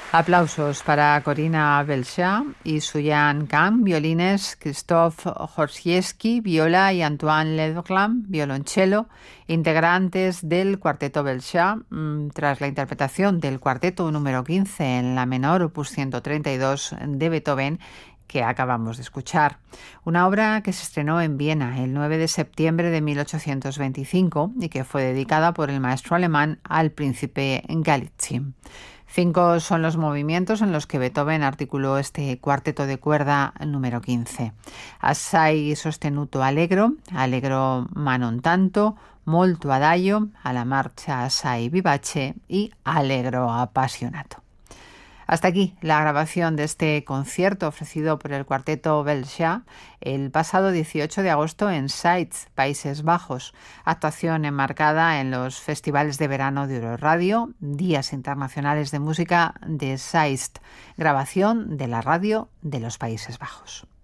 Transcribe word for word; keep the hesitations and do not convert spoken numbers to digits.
Aplausos para Corina Belchat y Suyan Kang, violines, Krzysztof Horsiewski, viola y Antoine Ledglam, violonchelo, integrantes del Cuarteto Belchat, tras la interpretación del Cuarteto número quince en la menor, opus ciento treinta y dos de Beethoven, que acabamos de escuchar. Una obra que se estrenó en Viena el nueve de septiembre de mil ochocientos veinticinco y que fue dedicada por el maestro alemán al príncipe Galitzin. Cinco son los movimientos en los que Beethoven articuló este cuarteto de cuerda número quince. Assai sostenuto allegro, allegro ma non tanto, molto adagio, alla marcia assai vivace y allegro appassionato. Hasta aquí la grabación de este concierto ofrecido por el Cuarteto Belchat el pasado dieciocho de agosto en Zeist, Países Bajos, actuación enmarcada en los festivales de verano de Euroradio, Días Internacionales de Música de Zeist, grabación de la radio de los Países Bajos.